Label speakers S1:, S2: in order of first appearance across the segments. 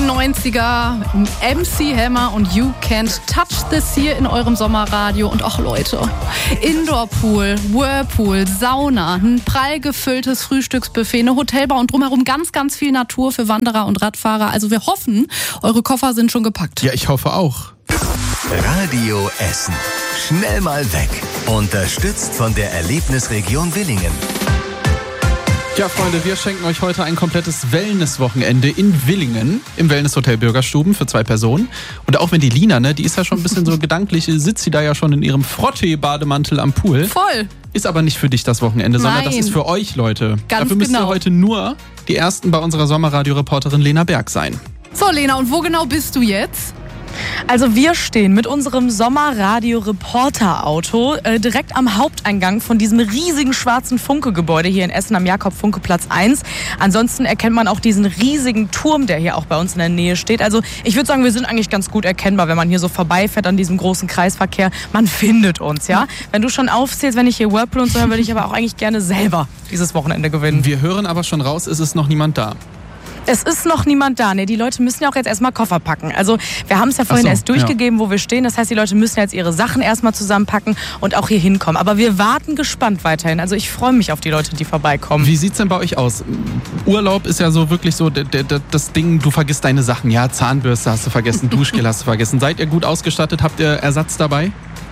S1: 90er, MC Hammer und You Can't Touch This hier in eurem Sommerradio. Und auch Leute, Indoor-Pool, Whirlpool, Sauna, ein prall gefülltes Frühstücksbuffet, eine Hotelbar und drumherum ganz, ganz viel Natur für Wanderer und Radfahrer. Also wir hoffen, eure Koffer sind schon gepackt.
S2: Ja, ich hoffe auch.
S3: Radio Essen. Schnell mal weg. Unterstützt von der Erlebnisregion Willingen.
S2: Ja, Freunde, wir schenken euch heute ein komplettes Wellness-Wochenende in Willingen im Wellnesshotel Bürgerstuben für 2 Personen. Und auch wenn die Lina, die ist ja schon ein bisschen so gedanklich, sitzt sie da ja schon in ihrem Frottee-Bademantel am Pool.
S1: Voll.
S2: Ist aber nicht für dich das Wochenende, sondern das ist für euch, Leute.
S1: Ganz
S2: Dafür müsst ihr
S1: genau.
S2: heute nur die Ersten bei unserer Sommerradio-Reporterin Lena Berg sein.
S1: So, Lena, und wo genau bist du jetzt?
S4: Also wir stehen mit unserem Sommerradio-Reporter-Auto direkt am Haupteingang von diesem riesigen schwarzen Funke-Gebäude hier in Essen am Jakob-Funke-Platz 1. Ansonsten erkennt man auch diesen riesigen Turm, der hier auch bei uns in der Nähe steht. Also ich würde sagen, wir sind eigentlich ganz gut erkennbar, wenn man hier so vorbeifährt an diesem großen Kreisverkehr. Man findet uns, ja. Wenn du schon aufzählst, wenn ich hier Whirlpool und so höre, würde ich aber auch eigentlich gerne selber dieses Wochenende gewinnen.
S2: Wir hören aber schon raus, ist es noch niemand da.
S4: Es ist noch niemand da. Die Leute müssen ja auch jetzt erstmal Koffer packen. Also wir haben es ja vorhin erst durchgegeben, wo wir stehen. Das heißt, die Leute müssen jetzt ihre Sachen erstmal zusammenpacken und auch hier hinkommen. Aber wir warten gespannt weiterhin. Also ich freue mich auf die Leute, die vorbeikommen.
S2: Wie sieht's denn bei euch aus? Urlaub ist ja so wirklich so das Ding, du vergisst deine Sachen. Ja, Zahnbürste hast du vergessen, Duschgel hast du vergessen. Seid ihr gut ausgestattet? Habt ihr Ersatz dabei?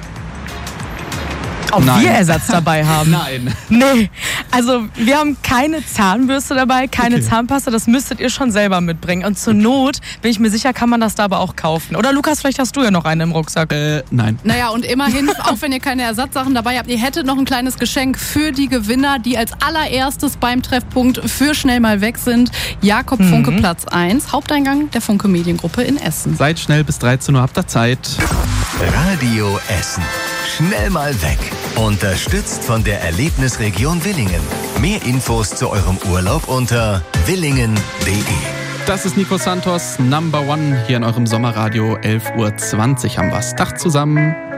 S4: Ob wir Ersatz dabei haben?
S2: Nein.
S4: Nee, also wir haben keine Zahnbürste dabei, keine Zahnpasta, das müsstet ihr schon selber mitbringen. Und zur Not, bin ich mir sicher, kann man das da aber auch kaufen. Oder Lukas, vielleicht hast du ja noch eine im Rucksack.
S2: Nein.
S1: Naja, und immerhin, auch wenn ihr keine Ersatzsachen dabei habt, ihr hättet noch ein kleines Geschenk für die Gewinner, die als allererstes beim Treffpunkt für schnell mal weg sind. Jakob Funke Platz 1, Haupteingang der Funke Mediengruppe in Essen.
S2: Seid schnell, bis 13 Uhr habt ihr Zeit.
S3: Radio Essen. Schnell mal weg. Unterstützt von der Erlebnisregion Willingen. Mehr Infos zu eurem Urlaub unter willingen.de.
S2: Das ist Nico Santos, Number One hier in eurem Sommerradio. 11:20 Uhr haben wir's. Tag zusammen.